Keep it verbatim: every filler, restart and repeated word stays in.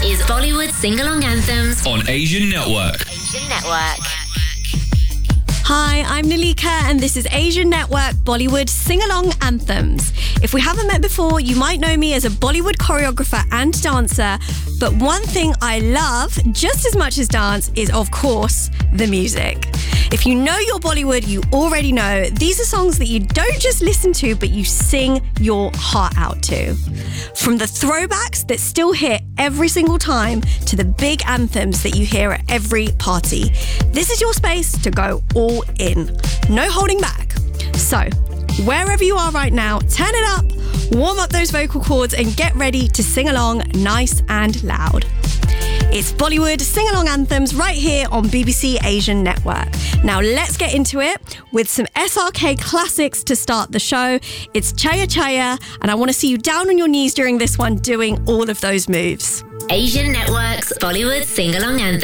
is Bollywood Sing-Along Anthems on Asian Network. Asian Network. Hi, I'm Nalika and this is Asian Network Bollywood Sing-Along Anthems. If we haven't met before, you might know me as a Bollywood choreographer and dancer, but one thing I love just as much as dance is, of course, the music. If you know your Bollywood, you already know these are songs that you don't just listen to, but you sing your heart out to. From the throwbacks that still hit every single time to the big anthems that you hear at every party, this is your space to go all in. No holding back. So, wherever you are right now, turn it up, warm up those vocal cords and get ready to sing along nice and loud. It's Bollywood Sing-Along Anthems right here on B B C Asian Network. Now let's get into it with some S R K classics to start the show. It's Chaya Chaya, and I want to see you down on your knees during this one doing all of those moves. Asian Network's Bollywood Sing-Along Anthems.